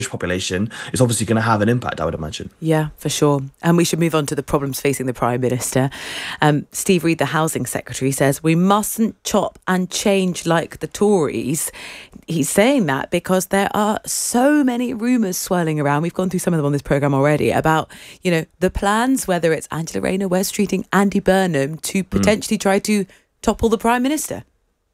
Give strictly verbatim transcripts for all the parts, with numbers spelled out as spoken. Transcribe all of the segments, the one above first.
population is obviously going to have an impact, I would imagine. Yeah, for sure. And we should move on to the problems facing the Prime Minister. Um, Steve Reid, the Housing Secretary, says we mustn't chop and change like the Tories. He's saying that because there are so many rumours swirling around. We've gone through some of them on this programme already about, you know, the plans, whether it's Angela Rayner, Wes Streeting, Andy Burnham, to potentially mm. try to topple the Prime Minister.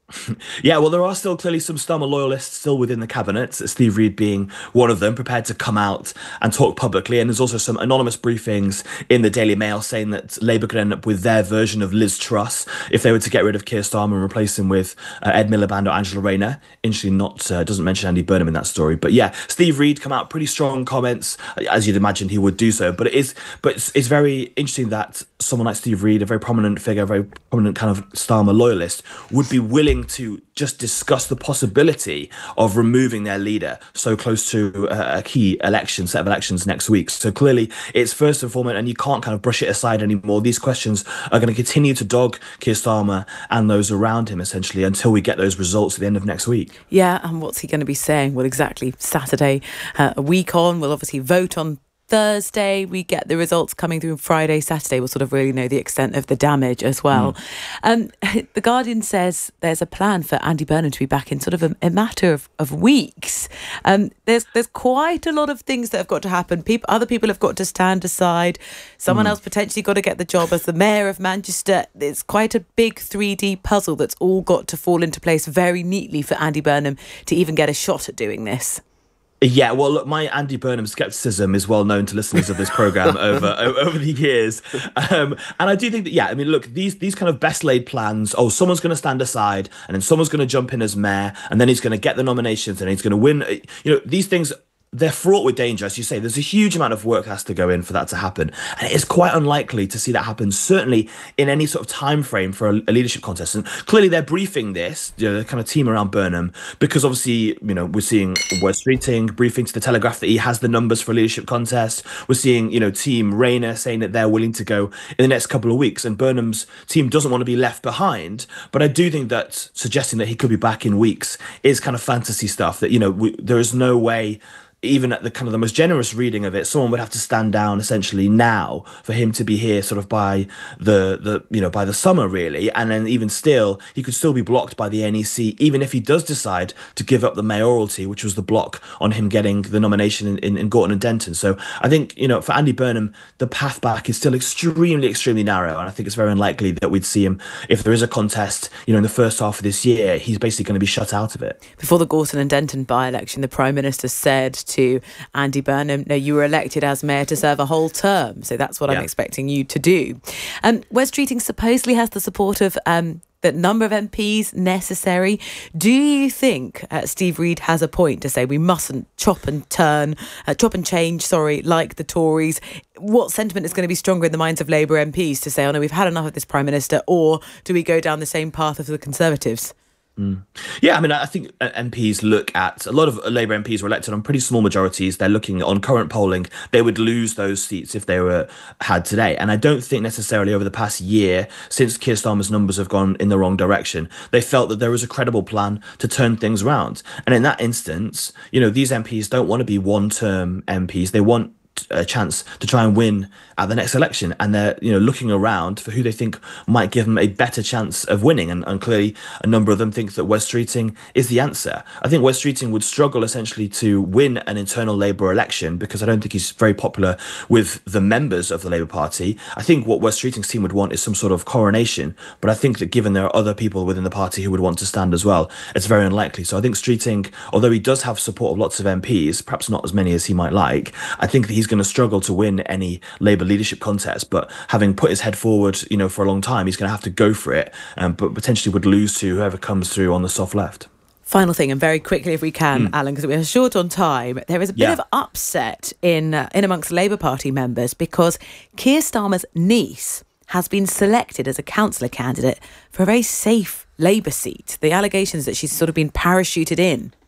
Yeah, well, there are still clearly some Starmer loyalists still within the cabinet, Steve Reid being one of them, prepared to come out and talk publicly. And there's also some anonymous briefings in the Daily Mail saying that Labour could end up with their version of Liz Truss if they were to get rid of Keir Starmer and replace him with uh, Ed Miliband or Angela Rayner. Interestingly, not uh, doesn't mention Andy Burnham in that story. But yeah, Steve Reid come out pretty strong comments, as you'd imagine he would do so. But it is, but it's, it's very interesting that someone like Steve Reid, a very prominent figure, a very prominent kind of Starmer loyalist, would be willing to just discuss the possibility of removing their leader so close to a key election, set of elections next week. So clearly it's first and foremost, and you can't kind of brush it aside anymore. These questions are going to continue to dog Keir Starmer and those around him, essentially, until we get those results at the end of next week. Yeah, and what's he going to be saying? Well, exactly, Saturday, uh, a week on, we'll obviously vote on Thursday, we get the results coming through. Friday, Saturday, we'll sort of really know the extent of the damage as well. Mm. Um, the Guardian says there's a plan for Andy Burnham to be back in sort of a, a matter of, of weeks. Um, there's there's quite a lot of things that have got to happen. People, other people have got to stand aside. Someone mm. else potentially got to get the job as the Mayor of Manchester. It's quite a big three D puzzle that's all got to fall into place very neatly for Andy Burnham to even get a shot at doing this. Yeah, well, look, my Andy Burnham scepticism is well known to listeners of this programme over over the years. Um, and I do think that, yeah, I mean, look, these these kind of best laid plans, oh, someone's going to stand aside and then someone's going to jump in as mayor and then he's going to get the nominations and he's going to win. You know, these things, they're fraught with danger, as you say. There's a huge amount of work that has to go in for that to happen. And it is quite unlikely to see that happen, certainly in any sort of time frame for a, a leadership contest. And clearly they're briefing this, you know, the kind of team around Burnham, because obviously, you know, we're seeing Wes Streeting briefing to the Telegraph that he has the numbers for a leadership contest. We're seeing, you know, Team Rayner saying that they're willing to go in the next couple of weeks. And Burnham's team doesn't want to be left behind. But I do think that suggesting that he could be back in weeks is kind of fantasy stuff, that, you know, we, there is no way, even at the kind of the most generous reading of it, someone would have to stand down essentially now for him to be here sort of by the, the you know, by the summer, really. And then even still, he could still be blocked by the N E C, even if he does decide to give up the mayoralty, which was the block on him getting the nomination in, in, in Gorton and Denton. So I think, you know, for Andy Burnham, the path back is still extremely, extremely narrow. And I think it's very unlikely that we'd see him, if there is a contest, you know, in the first half of this year, he's basically going to be shut out of it. Before the Gorton and Denton by-election, the Prime Minister said to Andy Burnham, no, you were elected as mayor to serve a whole term, so that's what yeah. I'm expecting you to do. Um, Wes Streeting supposedly has the support of um, the number of M Ps necessary. Do you think uh, Steve Reid has a point to say we mustn't chop and turn, uh, chop and change, sorry, like the Tories? What sentiment is going to be stronger in the minds of Labour M Ps to say, oh no, we've had enough of this Prime Minister, or do we go down the same path as the Conservatives? Mm. Yeah, I mean, I think M Ps look at, a lot of Labour M Ps were elected on pretty small majorities. They're looking on current polling, they would lose those seats if they were had today. And I don't think necessarily over the past year, since Keir Starmer's numbers have gone in the wrong direction, they felt that there was a credible plan to turn things around. And in that instance, you know, these M Ps don't want to be one-term M Ps. They want a chance to try and win at the next election, and they're, you know, looking around for who they think might give them a better chance of winning, and, and clearly a number of them think that Wes Streeting is the answer. I think Wes Streeting would struggle essentially to win an internal Labour election because I don't think he's very popular with the members of the Labour Party. I think what Wes Streeting's team would want is some sort of coronation, but I think that given there are other people within the party who would want to stand as well, it's very unlikely. So I think Streeting, although he does have support of lots of M Ps, perhaps not as many as he might like, I think that he's going to struggle to win any Labour leadership contest. But having put his head forward, you know, for a long time, he's going to have to go for it, um, but potentially would lose to whoever comes through on the soft left. Final thing, and very quickly if we can, mm. Alan, because we're short on time, there is a bit yeah. of upset in uh, in amongst Labour Party members because Keir Starmer's niece has been selected as a councillor candidate for a very safe Labour seat. The allegations that she's sort of been parachuted in.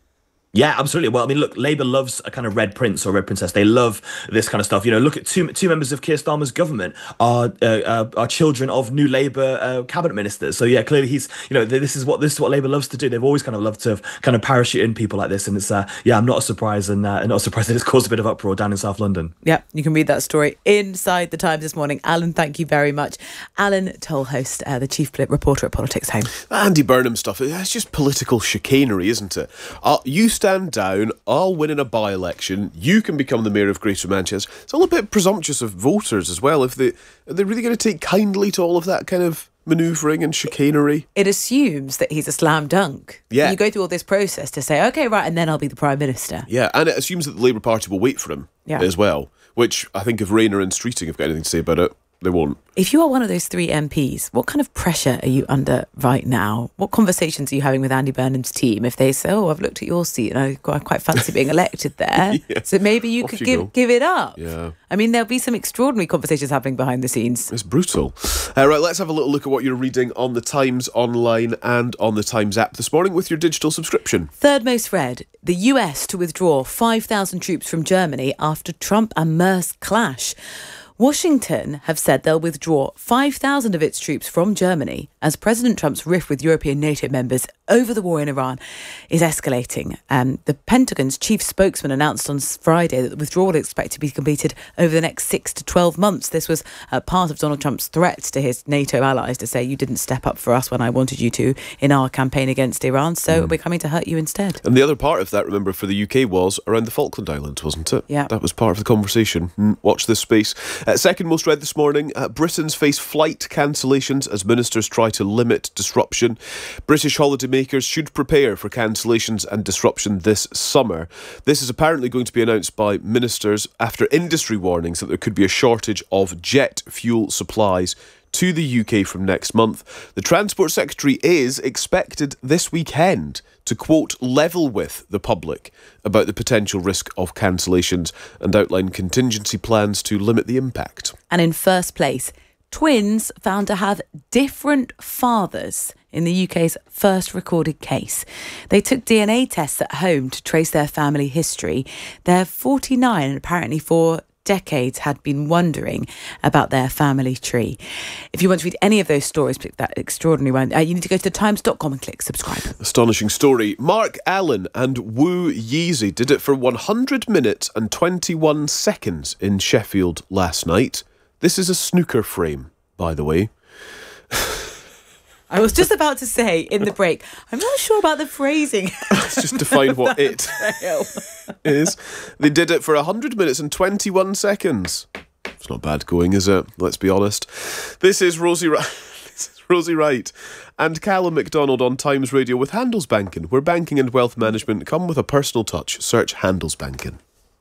Yeah, absolutely. Well, I mean, look, Labour loves a kind of red prince or red princess. They love this kind of stuff. You know, look at two two members of Keir Starmer's government are uh, uh, are children of new Labour uh, cabinet ministers. So yeah, clearly he's, you know, this is what this is what Labour loves to do. They've always kind of loved to have kind of parachute in people like this, and it's uh, yeah, I'm not surprised and uh, not surprised that it's caused a bit of uproar down in South London. Yeah, you can read that story inside the Times this morning. Alan, thank you very much. Alan Tolhost, uh, the chief reporter at Politics Home. Andy Burnham stuff, it's just political chicanery, isn't it? Uh, you stand down, I'll win in a by-election, you can become the mayor of Greater Manchester. It's all a bit presumptuous of voters as well. If they, are they really going to take kindly to all of that kind of manoeuvring and chicanery? It assumes that he's a slam dunk. Yeah. You go through all this process to say, OK, right, and then I'll be the Prime Minister. Yeah, and it assumes that the Labour Party will wait for him yeah. as well, which I think if Rayner and Streeting have got anything to say about it, they won't. If you are one of those three M Ps, what kind of pressure are you under right now? What conversations are you having with Andy Burnham's team if they say, oh, I've looked at your seat and I quite fancy being elected there, yeah. so maybe you Off could you give, give it up? Yeah. I mean, there'll be some extraordinary conversations happening behind the scenes. It's brutal. Uh, right, let's have a little look at what you're reading on the Times Online and on the Times app this morning with your digital subscription. Third most read, the U S to withdraw five thousand troops from Germany after Trump and Merz clash. Washington have said they'll withdraw five thousand of its troops from Germany as President Trump's rift with European NATO members over the war in Iran is escalating. Um, the Pentagon's chief spokesman announced on Friday that the withdrawal is expected to be completed over the next six to twelve months. This was uh, part of Donald Trump's threat to his NATO allies to say, you didn't step up for us when I wanted you to in our campaign against Iran, so mm. we're coming to hurt you instead. And the other part of that, remember, for the U K was around the Falkland Islands, wasn't it? Yeah. That was part of the conversation. Mm, watch this space. Uh, second most read this morning, uh, Britons face flight cancellations as ministers try to limit disruption. British holidaymakers should prepare for cancellations and disruption this summer. This is apparently going to be announced by ministers after industry warnings that there could be a shortage of jet fuel supplies to the U K from next month. The Transport Secretary is expected this weekend to, quote, level with the public about the potential risk of cancellations and outline contingency plans to limit the impact. And in first place, twins found to have different fathers in the U K's first recorded case. They took D N A tests at home to trace their family history. They're forty-nine and apparently for decades had been wondering about their family tree. If you want to read any of those stories, that extraordinary one, uh, you need to go to the times dot com and click subscribe. Astonishing story. Mark Allen and Wu Yeezy did it for one hundred minutes and twenty-one seconds in Sheffield last night. This is a snooker frame, by the way. I was just about to say in the break, I'm not sure about the phrasing. Let's just define what it is. They did it for one hundred minutes and twenty-one seconds. It's not bad going, is it? Let's be honest. This is Rosie Wright. This is Rosie Wright and Callum McDonald on Times Radio with Handelsbanken, where banking and wealth management come with a personal touch. Search Handelsbanken.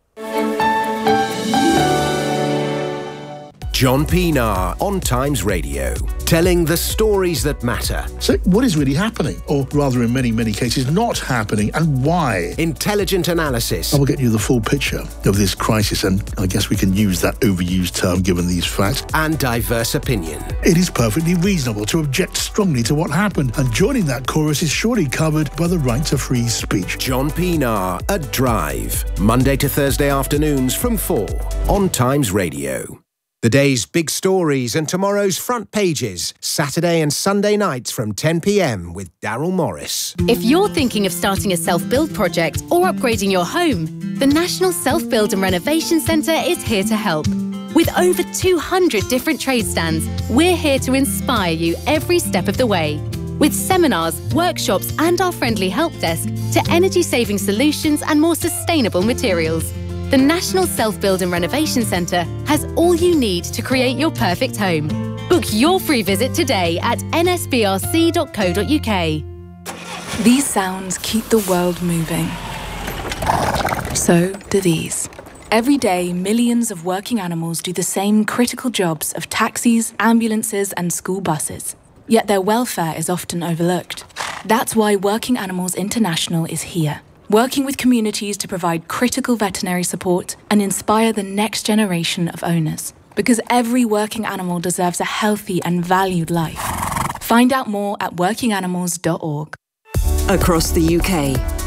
John Pienaar on Times Radio, telling the stories that matter. So what is really happening? Or rather, in many, many cases, not happening, and why? Intelligent analysis. I will get you the full picture of this crisis, and I guess we can use that overused term given these facts. And diverse opinion. It is perfectly reasonable to object strongly to what happened, and joining that chorus is surely covered by the right to free speech. John Pienaar at Drive, Monday to Thursday afternoons from four on Times Radio. The day's big stories and tomorrow's front pages, Saturday and Sunday nights from ten p.m. with Daryl Morris. If you're thinking of starting a self-build project or upgrading your home, the National Self-Build and Renovation Centre is here to help. With over two hundred different trade stands, we're here to inspire you every step of the way. With seminars, workshops and our friendly help desk to energy-saving solutions and more sustainable materials. The National Self-Build and Renovation Centre has all you need to create your perfect home. Book your free visit today at n s b r c dot co dot u k. These sounds keep the world moving. So do these. Every day, millions of working animals do the same critical jobs of taxis, ambulances, and school buses. Yet their welfare is often overlooked. That's why Working Animals International is here, working with communities to provide critical veterinary support and inspire the next generation of owners. Because every working animal deserves a healthy and valued life. Find out more at working animals dot org. Across the U K,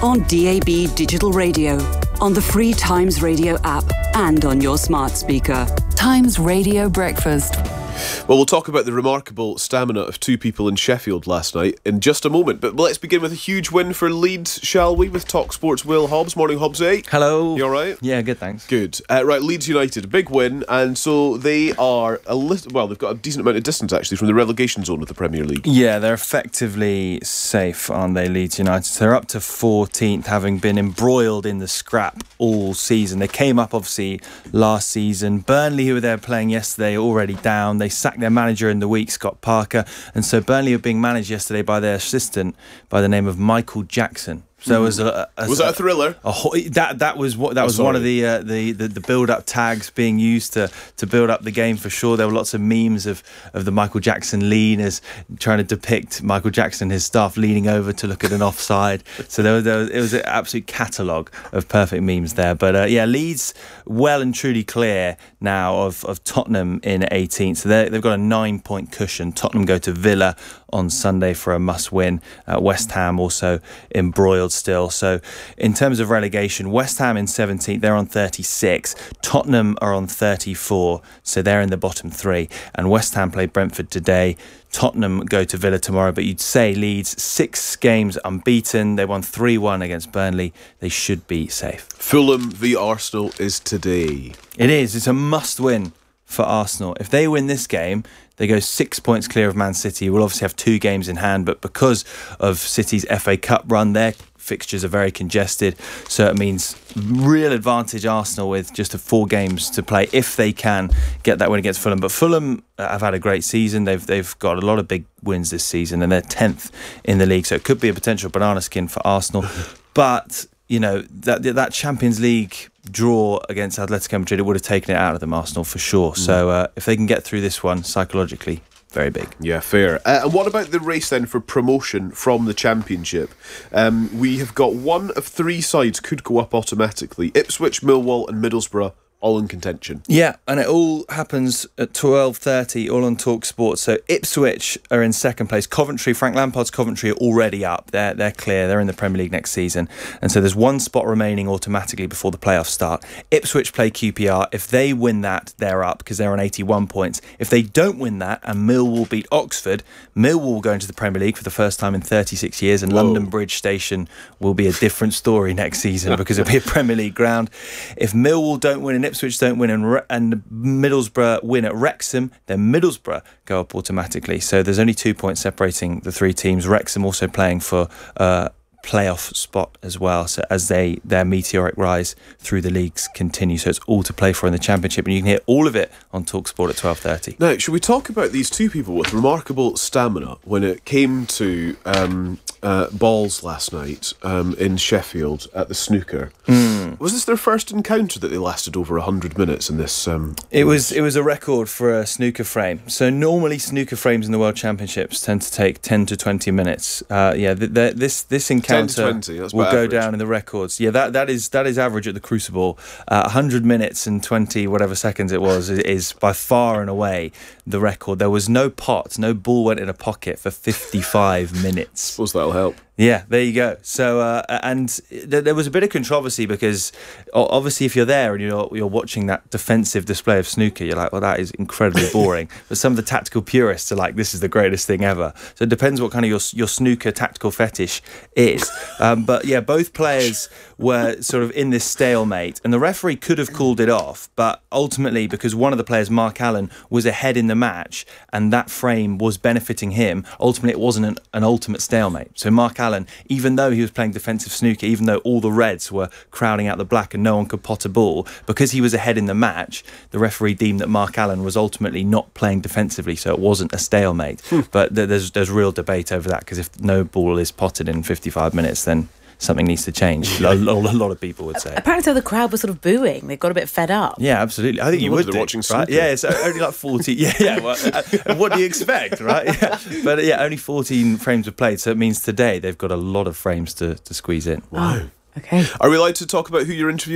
on D A B digital radio, on the free Times Radio app, and on your smart speaker. Times Radio Breakfast. Well, we'll talk about the remarkable stamina of two people in Sheffield last night in just a moment. But let's begin with a huge win for Leeds, shall we? With TalkSport's Will Hobbs. Morning, Hobbsy. Hello. You all right? Yeah, good, thanks. Good. Uh, right, Leeds United, a big win, and so they are a little. Well, they've got a decent amount of distance actually from the relegation zone of the Premier League. Yeah, they're effectively safe, aren't they, Leeds United? So they're up to fourteenth, having been embroiled in the scrap all season. They came up obviously last season. Burnley, who were there playing yesterday, already down. They sacked their manager in the week, Scott Parker, and so Burnley were being managed yesterday by their assistant by the name of Michael Jackson. So it was a, a, was that a thriller? A, a, that that was what that oh, was sorry. one of the uh, the the, the build up tags being used to to build up the game for sure. There were lots of memes of of the Michael Jackson lean as trying to depict Michael Jackson, his staff leaning over to look at an offside. So there was, there was it was an absolute catalogue of perfect memes there. But uh, yeah, Leeds well and truly clear now of of Tottenham in eighteenth. So they've got a nine point cushion. Tottenham go to Villa on Sunday for a must win. Uh, West Ham also embroiled still. So in terms of relegation, West Ham in seventeenth, they're on thirty-six. Tottenham are on thirty-four, so they're in the bottom three. And West Ham play Brentford today. Tottenham go to Villa tomorrow, but you'd say Leeds, six games unbeaten. They won three one against Burnley. They should be safe. Fulham v Arsenal is today. It is. It's a must win for Arsenal. If they win this game, they go six points clear of Man City. We'll obviously have two games in hand, but because of City's F A Cup run, their fixtures are very congested, so it means real advantage Arsenal with just four games to play if they can get that win against Fulham. But Fulham have had a great season. They've they've got a lot of big wins this season, and they're tenth in the league, so it could be a potential banana skin for Arsenal. But you know, that that Champions League draw against Atletico Madrid, it would have taken it out of them, Arsenal, for sure. Mm. So uh, if they can get through this one psychologically, very big. Yeah, fair. Uh, and what about the race then for promotion from the Championship? Um, we have got one of three sides could go up automatically. Ipswich, Millwall and Middlesbrough all in contention. Yeah, and it all happens at twelve thirty, all on TalkSport. So Ipswich are in second place. Coventry, Frank Lampard's Coventry are already up. They're, they're clear. They're in the Premier League next season. And so there's one spot remaining automatically before the playoffs start. Ipswich play Q P R. If they win that, they're up because they're on eighty-one points. If they don't win that and Millwall beat Oxford, Millwall will go into the Premier League for the first time in thirty-six years, and Whoa. London Bridge Station will be a different story next season because it'll be a Premier League ground. If Millwall don't win and Ipswich don't win and, Re- and Middlesbrough win at Wrexham, then Middlesbrough go up automatically. So there's only two points separating the three teams. Wrexham also playing for uh, playoff spot as well, so as they their meteoric rise through the leagues continue. So it's all to play for in the Championship, and you can hear all of it on TalkSport at twelve thirty. Now, should we talk about these two people with remarkable stamina when it came to um, uh, balls last night um, in Sheffield at the snooker? Mm. Was this their first encounter that they lasted over one hundred minutes in this? Um, it was it was a record for a snooker frame. So normally snooker frames in the World Championships tend to take ten to twenty minutes. Uh, yeah, th- th- this this encounter ten to twenty, that's will go average. Down in the records. Yeah, that that is that is average at the Crucible. Uh, one hundred minutes and twenty whatever seconds it was is, is by far and away the record. There was no pot, no ball went in a pocket for fifty-five minutes. Suppose that'll help. Yeah, there you go. So, uh, and th- there was a bit of controversy because obviously if you're there and you're you're watching that defensive display of snooker, you're like, well, that is incredibly boring. But some of the tactical purists are like, this is the greatest thing ever. So it depends what kind of your your snooker tactical fetish is. Um, but yeah, both players were sort of in this stalemate, and the referee could have called it off, but ultimately because one of the players, Mark Allen, was ahead in the match and that frame was benefiting him, ultimately it wasn't an, an ultimate stalemate. So Mark Allen, even though he was playing defensive snooker, even though all the reds were crowding out the black and no one could pot a ball, because he was ahead in the match, the referee deemed that Mark Allen was ultimately not playing defensively, so it wasn't a stalemate. Hmm. But th- there's there's real debate over that, because if no ball is potted in fifty-five minutes, then something needs to change. A lot of people would say. Apparently the crowd was sort of booing. They got a bit fed up. Yeah, absolutely. I think you would do, watching right? Yeah, it's only like forty. Yeah, yeah. Well, uh, what do you expect, right? Yeah. But uh, yeah, only fourteen frames were played, so it means today they've got a lot of frames to, to squeeze in. Wow. Oh, okay. Are we allowed to talk about who you're interviewing?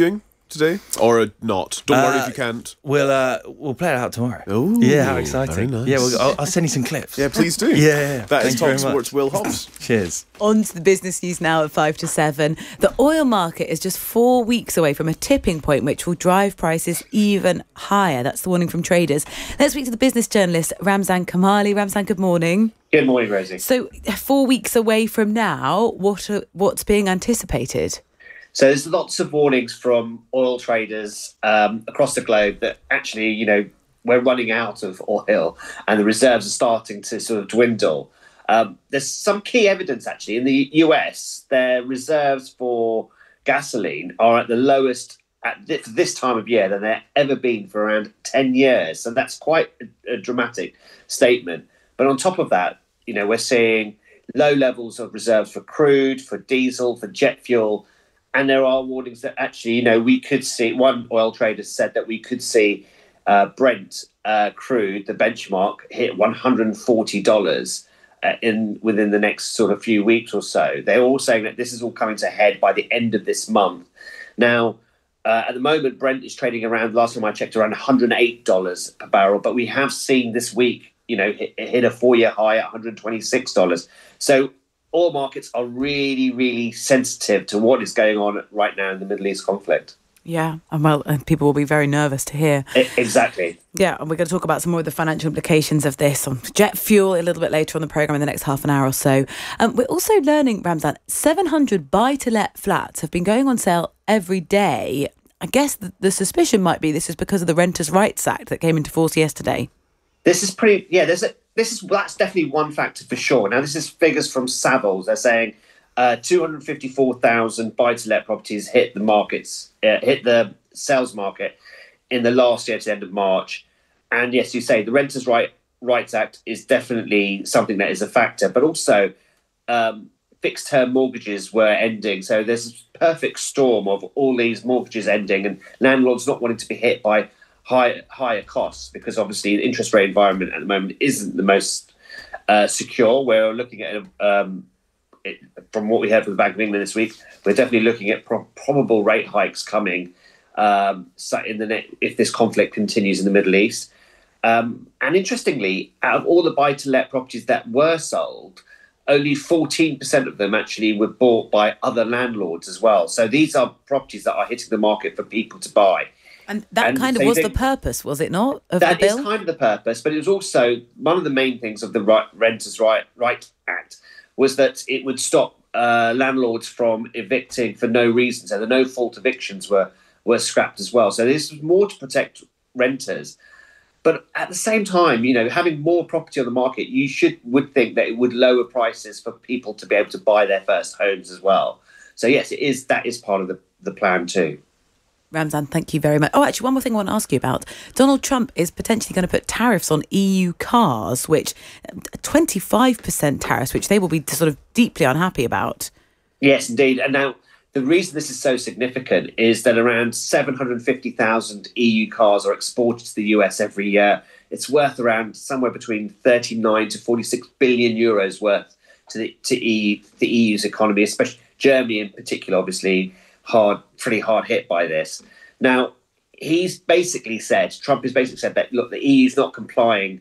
today, or uh, not? Don't worry Uh, if you can't. We'll uh, we'll play it out tomorrow. Oh, yeah, how exciting! very nice. Yeah, we'll, I'll, I'll send you some clips. Yeah, please do. yeah, yeah, That Thank is you very Talk much. Sports. Will Hobbs. Cheers. On to the business news now at five to seven. The oil market is just four weeks away from a tipping point which will drive prices even higher. That's the warning from traders. Let's speak to the business journalist Ramzan Kamali. Ramzan, good morning. Good morning, Rosie. So four weeks away from now, what are, what's being anticipated? So there's lots of warnings from oil traders um, across the globe that actually, you know, we're running out of oil and the reserves are starting to sort of dwindle. Um, there's some key evidence, actually. In the U S, their reserves for gasoline are at the lowest at this, this time of year than they've ever been for around ten years. So that's quite a, a dramatic statement. But on top of that, you know, we're seeing low levels of reserves for crude, for diesel, for jet fuel. And there are warnings that actually, you know, we could see, one oil trader said that we could see uh, Brent uh, crude, the benchmark, hit one hundred forty dollars uh, in within the next sort of few weeks or so. They're all saying that this is all coming to a head by the end of this month. Now, uh, at the moment, Brent is trading around, last time I checked, around one hundred eight dollars per barrel. But we have seen this week, you know, hit, hit a four-year high at one hundred twenty-six dollars. So oil markets are really, really sensitive to what is going on right now in the Middle East conflict. Yeah, and well, and people will be very nervous to hear. I, exactly. Yeah, and we're going to talk about some more of the financial implications of this on jet fuel a little bit later on the programme in the next half an hour or so. Um, we're also learning, Ramzan, seven hundred buy-to-let flats have been going on sale every day. I guess the, the suspicion might be this is because of the Renters' Rights Act that came into force yesterday. This is pretty, yeah, there's a, this is, that's definitely one factor for sure. Now, this is figures from Savills. They're saying uh, two hundred fifty-four thousand buy-to-let properties hit the markets, uh, hit the sales market in the last year to the end of March. And yes, you say the Renters' Right, Rights Act is definitely something that is a factor, but also um, fixed-term mortgages were ending. So there's this perfect storm of all these mortgages ending and landlords not wanting to be hit by high, higher costs, because obviously the interest rate environment at the moment isn't the most uh, secure. We're looking at, um, it, from what we heard from the Bank of England this week, we're definitely looking at pro- probable rate hikes coming um, in the ne- if this conflict continues in the Middle East. Um, and interestingly, out of all the buy-to-let properties that were sold, only fourteen percent of them actually were bought by other landlords as well. So these are properties that are hitting the market for people to buy. And that And kind of so you was the think- purpose, was it not, of That the is bill? kind of the purpose, but it was also one of the main things of the right, Renters' Right, Right Act was that it would stop uh, landlords from evicting for no reason. So the no-fault evictions were, were scrapped as well. So this was more to protect renters. But at the same time, you know, having more property on the market, you should would think that it would lower prices for people to be able to buy their first homes as well. So yes, it is. That is part of the, the plan too. Ramzan, thank you very much. Oh, actually, one more thing I want to ask you about. Donald Trump is potentially going to put tariffs on E U cars, which twenty-five percent tariffs, which they will be sort of deeply unhappy about. Yes, indeed. And now the reason this is so significant is that around seven hundred fifty thousand E U cars are exported to the U S every year. It's worth around somewhere between thirty-nine to forty-six billion euros worth to the to E U, the E U's economy, especially Germany in particular, obviously hard, pretty hard hit by this. Now, he's basically said, Trump has basically said that, look, the E U's not complying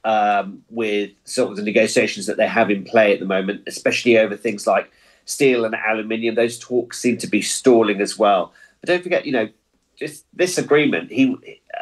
um, with sort of the negotiations that they have in play at the moment, especially over things like steel and aluminium. Those talks seem to be stalling as well. But don't forget, you know, just this agreement he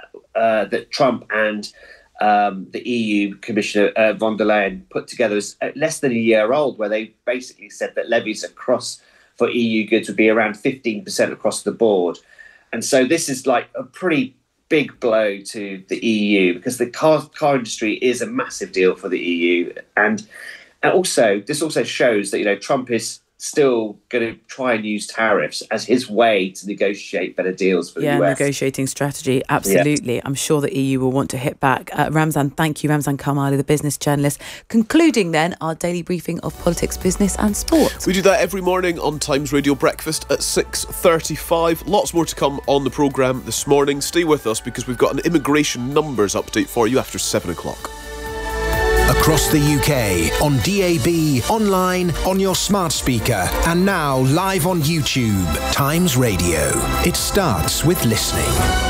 uh, that Trump and um, the E U Commissioner uh, von der Leyen put together is less than a year old, where they basically said that levies across for E U goods would be around fifteen percent across the board. And so this is like a pretty big blow to the E U, because the car car industry is a massive deal for the E U. And, and also, this also shows that, you know, Trump is still going to try and use tariffs as his way to negotiate better deals for yeah, the U S. Negotiating strategy, absolutely. Yeah. I'm sure the E U will want to hit back. Uh, Ramzan, thank you. Ramzan Kamali, the business journalist. Concluding then our daily briefing of politics, business and sport. We do that every morning on Times Radio Breakfast at six thirty-five. Lots more to come on the programme this morning. Stay with us because we've got an immigration numbers update for you after seven o'clock. Across the U K, on D A B, online, on your smart speaker, and now live on YouTube. Times Radio. It starts with listening.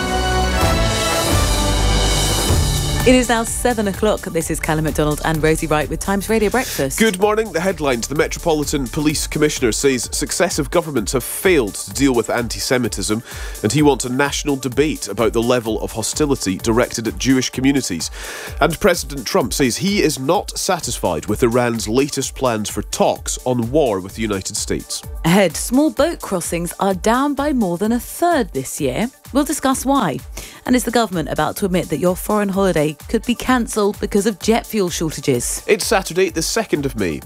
It is now seven o'clock. This is Callum McDonald and Rosie Wright with Times Radio Breakfast. Good morning. The headlines. The Metropolitan Police Commissioner says successive governments have failed to deal with anti-Semitism, and he wants a national debate about the level of hostility directed at Jewish communities. And President Trump says he is not satisfied with Iran's latest plans for talks on war with the United States. Ahead, small boat crossings are down by more than a third this year. We'll discuss why. And is the government about to admit that your foreign holiday could be cancelled because of jet fuel shortages? It's Saturday, the second of May.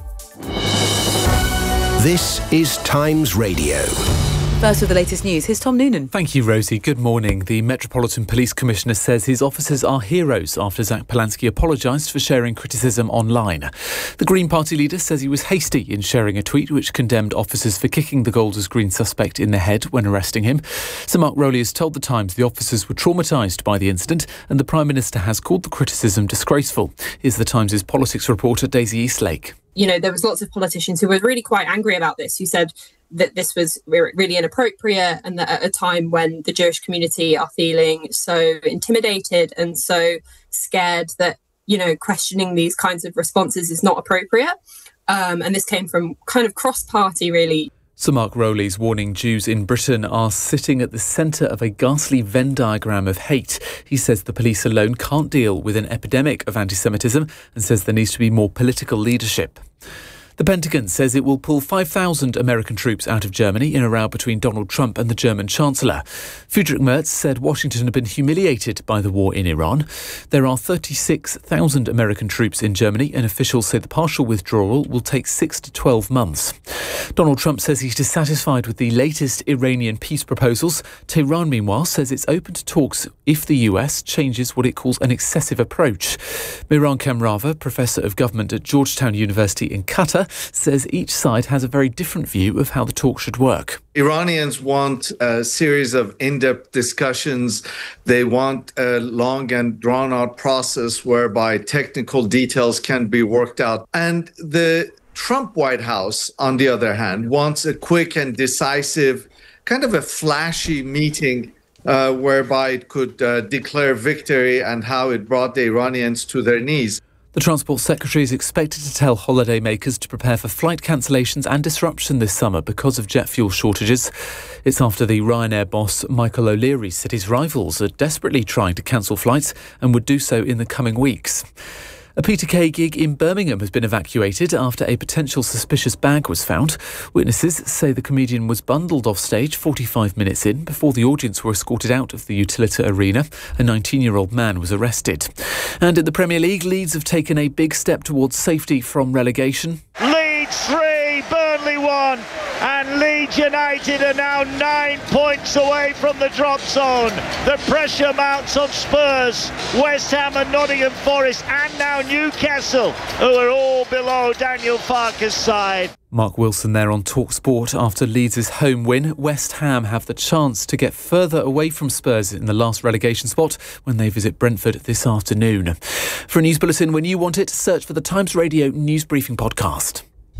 This is Times Radio. First with the latest news, here's Tom Noonan. Thank you, Rosie. Good morning. The Metropolitan Police Commissioner says his officers are heroes after Zach Polansky apologised for sharing criticism online. The Green Party leader says he was hasty in sharing a tweet which condemned officers for kicking the Golders Green suspect in the head when arresting him. Sir Mark Rowley has told The Times the officers were traumatised by the incident and the Prime Minister has called the criticism disgraceful. Here's The Times' politics reporter Daisy Eastlake. You know, there was lots of politicians who were really quite angry about this, who said that this was really inappropriate and that at a time when the Jewish community are feeling so intimidated and so scared that, you know, questioning these kinds of responses is not appropriate. Um, and this came from kind of cross-party, really. Sir Mark Rowley's warning Jews in Britain are sitting at the centre of a ghastly Venn diagram of hate. He says the police alone can't deal with an epidemic of anti-Semitism and says there needs to be more political leadership. The Pentagon says it will pull five thousand American troops out of Germany in a row between Donald Trump and the German Chancellor. Friedrich Merz said Washington had been humiliated by the war in Iran. There are thirty-six thousand American troops in Germany, and officials say the partial withdrawal will take six to twelve months. Donald Trump says he's dissatisfied with the latest Iranian peace proposals. Tehran, meanwhile, says it's open to talks if the U S changes what it calls an excessive approach. Miran Kamrava, Professor of Government at Georgetown University in Qatar, says each side has a very different view of how the talk should work. Iranians want a series of in-depth discussions. They want a long and drawn-out process whereby technical details can be worked out. And the Trump White House, on the other hand, wants a quick and decisive, kind of a flashy meeting uh, whereby it could uh, declare victory and how it brought the Iranians to their knees. The Transport Secretary is expected to tell holidaymakers to prepare for flight cancellations and disruption this summer because of jet fuel shortages. It's after the Ryanair boss Michael O'Leary said his rivals are desperately trying to cancel flights and would do so in the coming weeks. A Peter Kay gig in Birmingham has been evacuated after a potential suspicious bag was found. Witnesses say the comedian was bundled off stage forty-five minutes in before the audience were escorted out of the Utilita Arena. A nineteen-year-old man was arrested. And in the Premier League, Leeds have taken a big step towards safety from relegation. Leeds three, Burnley one, and Leeds United are now nine points away from the drop zone. The pressure mounts on Spurs, West Ham and Nottingham Forest, and now Newcastle, who are all below Daniel Farke's side. Mark Wilson there on TalkSport. After Leeds' home win, West Ham have the chance to get further away from Spurs in the last relegation spot when they visit Brentford this afternoon. For a news bulletin when you want it, search for the Times Radio News Briefing podcast.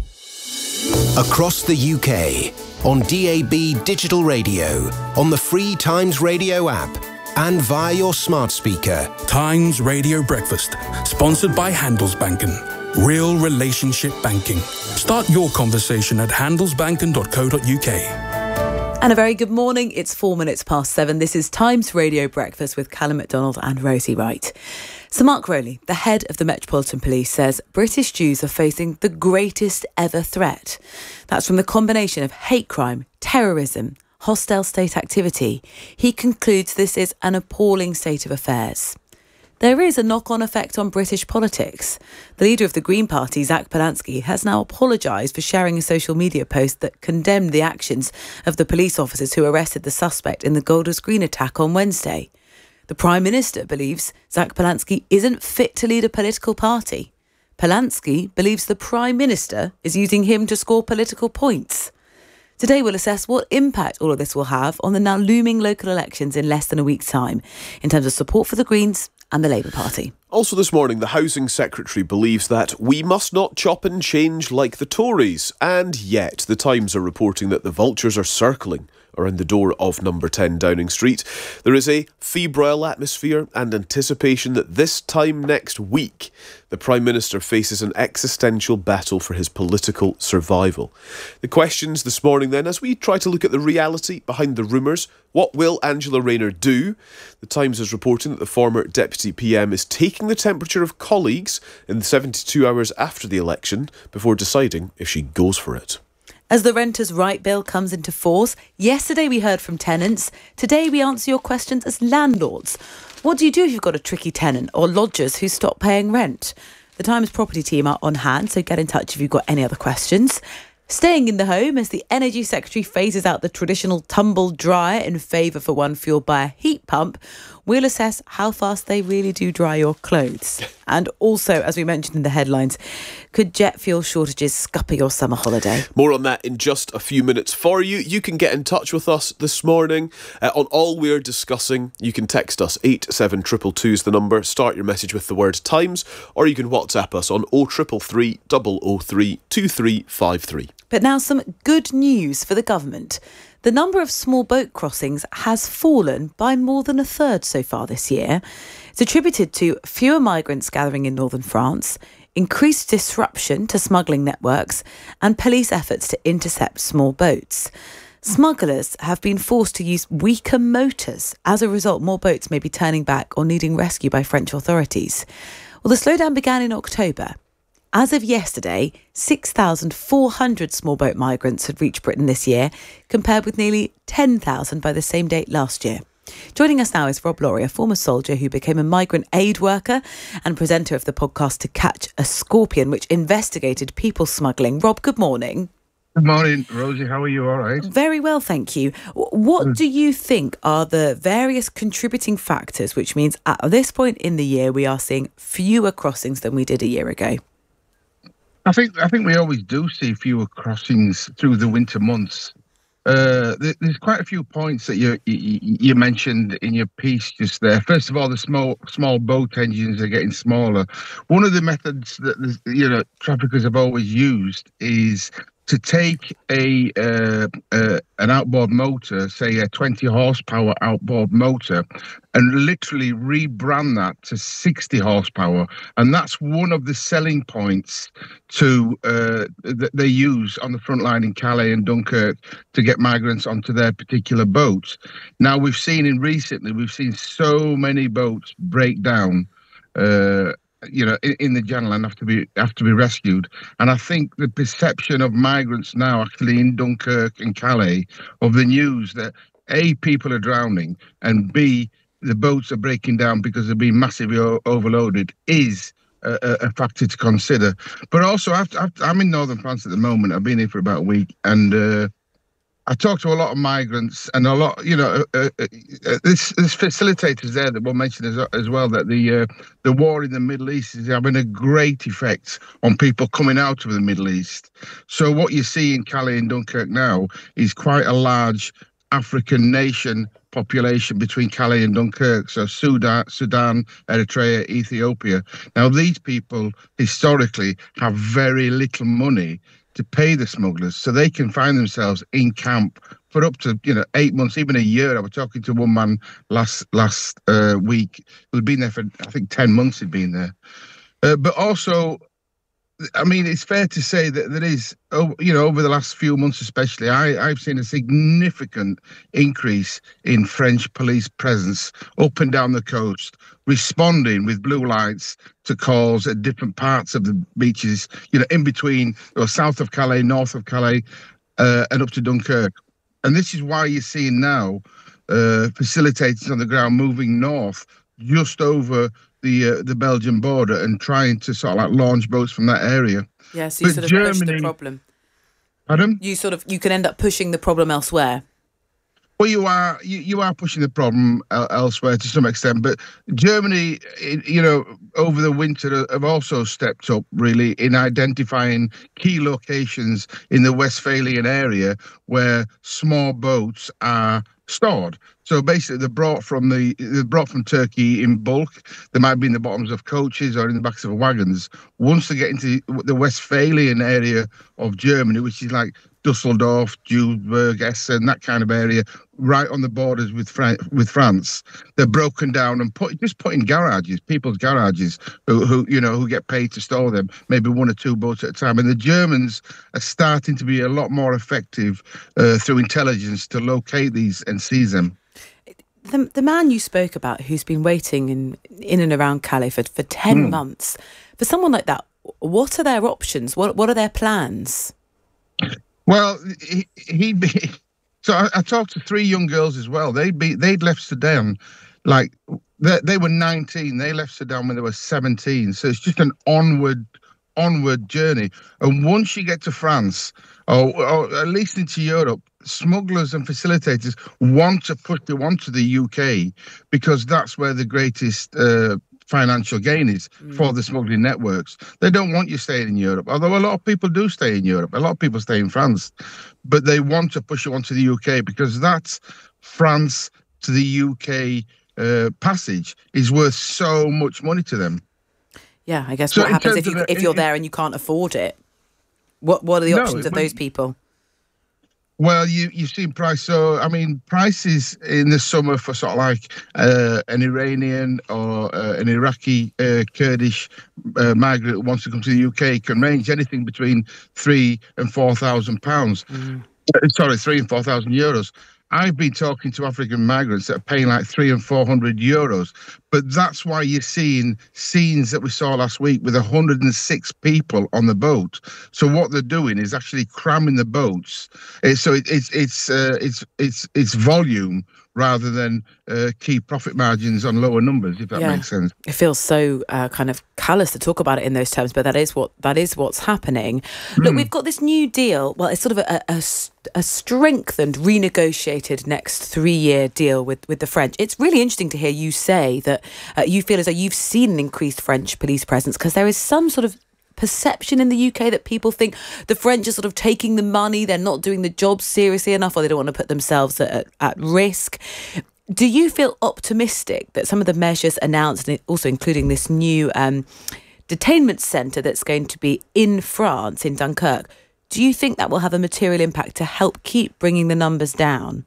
Across the U K, on D A B digital radio, on the free Times Radio app, and via your smart speaker. Times Radio Breakfast, sponsored by Handelsbanken. Real relationship banking. Start your conversation at handelsbanken dot co dot uk. And a very good morning. It's four minutes past seven. This is Times Radio Breakfast with Callum McDonald and Rosie Wright. Sir Mark Rowley, the head of the Metropolitan Police, says British Jews are facing the greatest ever threat. That's from the combination of hate crime, terrorism, hostile state activity. He concludes this is an appalling state of affairs. There is a knock-on effect on British politics. The leader of the Green Party, Zach Polansky, has now apologised for sharing a social media post that condemned the actions of the police officers who arrested the suspect in the Golders Green attack on Wednesday. The Prime Minister believes Zach Polansky isn't fit to lead a political party. Polansky believes the Prime Minister is using him to score political points. Today we'll assess what impact all of this will have on the now looming local elections in less than a week's time, in terms of support for the Greens and the Labour Party. Also this morning, the Housing Secretary believes that we must not chop and change like the Tories. And yet, the Times are reporting that the vultures are circling around the door of number ten Downing Street. There is a febrile atmosphere and anticipation that this time next week, the Prime Minister faces an existential battle for his political survival. The questions this morning then, as we try to look at the reality behind the rumours, what will Angela Rayner do? The Times is reporting that the former Deputy P M is taking the temperature of colleagues in the seventy-two hours after the election before deciding if she goes for it. As the Renters' Right Bill comes into force, yesterday we heard from tenants. Today we answer your questions as landlords. What do you do if you've got a tricky tenant or lodgers who stop paying rent? The Times property team are on hand, so get in touch if you've got any other questions. Staying in the home as the Energy Secretary phases out the traditional tumble dryer in favour for one fuelled by a heat pump, we'll assess how fast they really do dry your clothes. And also, as we mentioned in the headlines, could jet fuel shortages scupper your summer holiday? More on that in just a few minutes for you. You can get in touch with us this morning uh, on all we're discussing. You can text us eight seven two two two is the number. Start your message with the word Times, or you can WhatsApp us on oh three three three, oh oh three, two three five three. But now some good news for the government. The number of small boat crossings has fallen by more than a third so far this year. It's attributed to fewer migrants gathering in northern France, increased disruption to smuggling networks, and police efforts to intercept small boats. Smugglers have been forced to use weaker motors. As a result, more boats may be turning back or needing rescue by French authorities. Well, the slowdown began in October. As of yesterday, six thousand four hundred small boat migrants had reached Britain this year, compared with nearly ten thousand by the same date last year. Joining us now is Rob Laurie, a former soldier who became a migrant aid worker and presenter of the podcast To Catch a Scorpion, which investigated people smuggling. Rob, good morning. Good morning, Rosie. How are you? All right? Very well, thank you. What do you think are the various contributing factors, which means at this point in the year we are seeing fewer crossings than we did a year ago? I think I think we always do see fewer crossings through the winter months. Uh, there's quite a few points that you, you you mentioned in your piece just there. First of all, the small small boat engines are getting smaller. One of the methods that you know traffickers have always used is to take a uh, uh, an outboard motor, say a twenty horsepower outboard motor, and literally rebrand that to sixty horsepower. And that's one of the selling points to uh, that they use on the front line in Calais and Dunkirk to get migrants onto their particular boats. Now, we've seen in recently, we've seen so many boats break down uh, you know, in, in the Channel and have to be have to be rescued. And I think the perception of migrants now, actually in Dunkirk and Calais, of the news that A, people are drowning, and B, the boats are breaking down because they're being massively o- overloaded, is a, a factor to consider. But also, I've, I've, I'm in northern France at the moment. I've been here for about a week, and uh, I talk to a lot of migrants, and a lot, you know, uh, uh, uh, this, this facilitators there that were mentioned as, as well, that the uh, the war in the Middle East is having a great effect on people coming out of the Middle East. So what you see in Calais and Dunkirk now is quite a large African nation population between Calais and Dunkirk. So Sudan, Sudan, Eritrea, Ethiopia. Now, these people historically have very little money to pay the smugglers, so they can find themselves in camp for up to, you know, eight months, even a year. I was talking to one man last last uh, week who'd been there for, I think, ten months he'd been there. Uh, but also, I mean, it's fair to say that there is, you know, over the last few months especially, I, I've seen a significant increase in French police presence up and down the coast, responding with blue lights to calls at different parts of the beaches, you know, in between, or south of Calais, north of Calais, uh, and up to Dunkirk. And this is why you're seeing now uh, facilitators on the ground moving north, just over the uh, the Belgian border, and trying to sort of like launch boats from that area. Yeah, so you but sort of Germany, push the problem. Pardon? You sort of you can end up pushing the problem elsewhere. Well, you are you, you are pushing the problem el- elsewhere to some extent, but Germany, you know, over the winter have also stepped up really in identifying key locations in the Westphalian area where small boats are stored. So basically, they're brought from the they're brought from Turkey in bulk. They might be in the bottoms of coaches or in the backs of wagons. Once they get into the Westphalian area of Germany, which is like Dusseldorf, Duisburg, Essen, that kind of area, right on the borders with Fran- with France, they're broken down and put just put in garages, people's garages, who, who you know who get paid to store them, maybe one or two boats at a time. And the Germans are starting to be a lot more effective uh, through intelligence to locate these and seize them. The, the man you spoke about, who's been waiting in in and around Calais for, for ten mm. months, for someone like that, what are their options? What what are their plans? Well, he, he'd be. So I, I talked to three young girls as well. They'd be they'd left Sudan, like they, they were nineteen. They left Sudan when they were seventeen. So it's just an onward onward journey. And once you get to France, or, or at least into Europe, smugglers and facilitators want to push you onto the U K because that's where the greatest uh, financial gain is mm. for the smuggling networks. They don't want you staying in Europe, although a lot of people do stay in Europe. A lot of people stay in France, but they want to push you onto the U K because that's France to the U K uh, passage is worth so much money to them. Yeah, I guess So what in happens terms if you of the- if you're in- there and you can't afford it? What what are the No, options it of those wouldn't- people? Well, you, you've seen price. So, I mean, prices in the summer for sort of like uh, an Iranian or uh, an Iraqi uh, Kurdish uh, migrant who wants to come to the U K can range anything between three and four thousand pounds. Uh, Sorry, three and four thousand euros. I've been talking to African migrants that are paying like three and four hundred euros. But that's why you're seeing scenes that we saw last week with one hundred six people on the boat. So what they're doing is actually cramming the boats. Uh, So it, it's it's uh, it's it's it's volume rather than uh, key profit margins on lower numbers, if that Yeah. makes sense. It feels so uh, kind of callous to talk about it in those terms, but that is what that is what's happening. Look, Mm. we've got this new deal. Well, it's sort of a, a, a strengthened, renegotiated next three-year deal with, with the French. It's really interesting to hear you say that uh, you feel as though you've seen an increased French police presence, because there is some sort of perception in the U K that people think the French are sort of taking the money, they're not doing the job seriously enough, or they don't want to put themselves at, at risk. Do you feel optimistic that some of the measures announced, and also including this new um, detainment centre that's going to be in France, in Dunkirk, do you think that will have a material impact to help keep bringing the numbers down?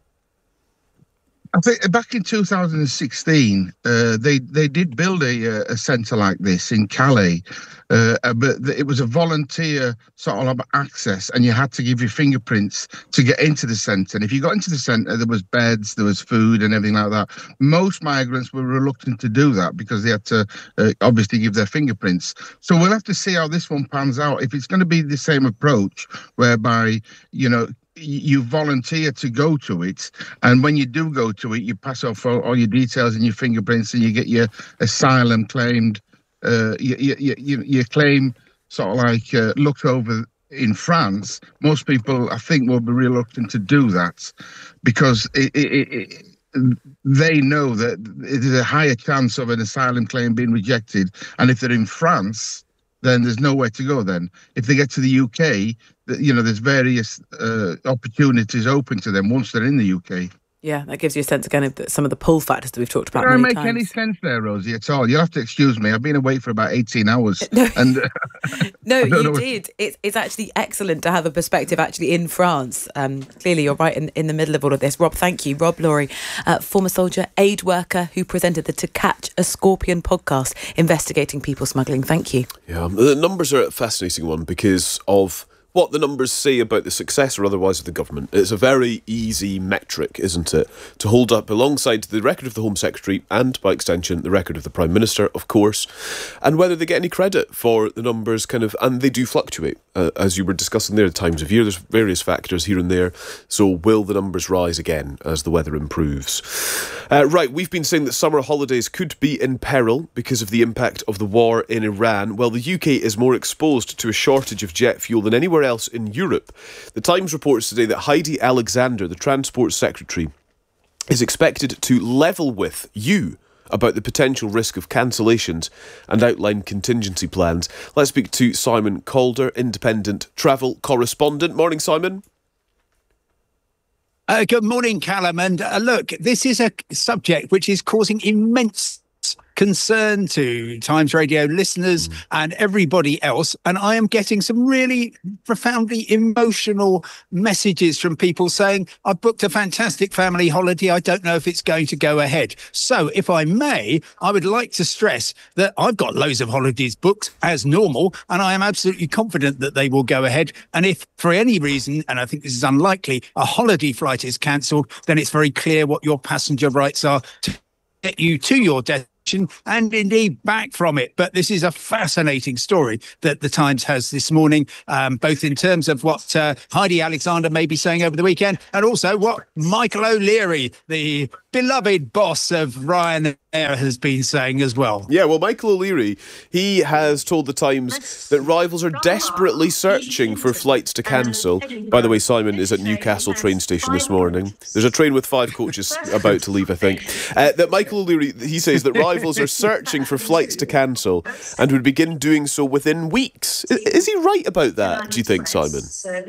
I think back in two thousand sixteen, uh, they they did build a, a centre like this in Calais, uh, but it was a volunteer sort of access, and you had to give your fingerprints to get into the centre. And if you got into the centre, there was beds, there was food, and everything like that. Most migrants were reluctant to do that because they had to uh, obviously give their fingerprints. So we'll have to see how this one pans out. If it's going to be the same approach, whereby you know. you volunteer to go to it, and when you do go to it, you pass off all, all your details and your fingerprints, and you get your asylum claimed. Uh, you, you, you, you claim sort of like uh, looked over in France. Most people, I think, will be reluctant to do that because it, it, it, it, they know that there's a higher chance of an asylum claim being rejected, and if they're in France, then there's nowhere to go then. If they get to the U K, you know, there's various uh, opportunities open to them once they're in the U K. Yeah, that gives you a sense again of the, some of the pull factors that we've talked about Does that many make times. any sense there, Rosie, at all? You'll have to excuse me. I've been awake for about eighteen hours. and No, I don't know you what- did. It's it's actually excellent to have a perspective actually in France. Um, clearly, you're right in, in the middle of all of this. Rob, thank you. Rob Laurie, uh, former soldier, aid worker who presented the To Catch a Scorpion podcast investigating people smuggling. Thank you. Yeah, the numbers are a fascinating one because of what the numbers say about the success or otherwise of the government. It's a very easy metric, isn't it, to hold up alongside the record of the Home Secretary and, by extension, the record of the Prime Minister, of course, and whether they get any credit for the numbers kind of, and they do fluctuate. Uh, as you were discussing there, the times of year, there's various factors here and there. So will the numbers rise again as the weather improves? Uh, right, we've been saying that summer holidays could be in peril because of the impact of the war in Iran. Well, the U K is more exposed to a shortage of jet fuel than anywhere else in Europe. The Times reports today that Heidi Alexander, the Transport Secretary, is expected to level with you about the potential risk of cancellations and outline contingency plans. Let's speak to Simon Calder, independent travel correspondent. Morning, Simon. Uh, good morning, Callum. And uh, look, this is a subject which is causing immense concern to Times Radio listeners mm. and everybody else. And I am getting some really profoundly emotional messages from people saying, I've booked a fantastic family holiday. I don't know if it's going to go ahead. So if I may, I would like to stress that I've got loads of holidays booked as normal, and I am absolutely confident that they will go ahead. And if for any reason, and I think this is unlikely, a holiday flight is cancelled, then it's very clear what your passenger rights are to get you to your destination and indeed back from it. But this is a fascinating story that the Times has this morning, um, both in terms of what uh, Heidi Alexander may be saying over the weekend, and also what Michael O'Leary, the beloved boss of Ryanair, has been saying as well. Yeah, well, Michael O'Leary, he has told the Times that rivals are desperately searching for flights to cancel. By the way, Simon is at Newcastle train station this morning. There's a train with five coaches about to leave, I think. Uh, that Michael O'Leary, he says that rivals are searching for flights to cancel and would begin doing so within weeks. Is, is he right about that, do you think, Simon?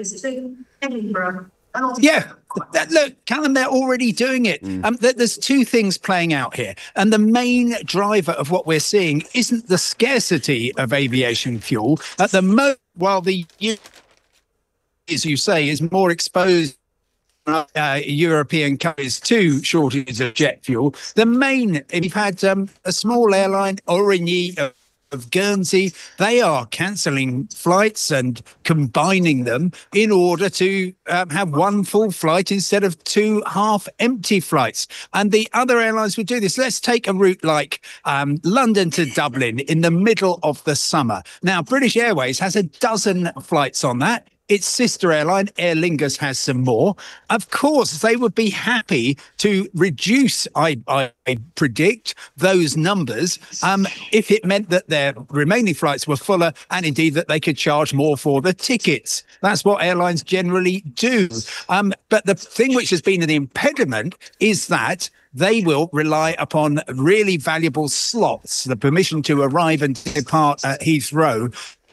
Yeah, that, look, Callum, they're already doing it. Mm. Um, th- there's two things playing out here. And the main driver of what we're seeing isn't the scarcity of aviation fuel. At the moment, while the U K, as you say, is more exposed Uh, European countries to shortages of jet fuel. The main, we've had um, a small airline, Origny of, of Guernsey, they are cancelling flights and combining them in order to um, have one full flight instead of two half-empty flights. And the other airlines would do this. Let's take a route like um, London to Dublin in the middle of the summer. Now, British Airways has a dozen flights on that. Its sister airline, Aer Lingus, has some more. Of course, they would be happy to reduce, I, I predict, those numbers um, if it meant that their remaining flights were fuller and indeed that they could charge more for the tickets. That's what airlines generally do. Um, but the thing which has been an impediment is that they will rely upon really valuable slots, the permission to arrive and depart at Heathrow,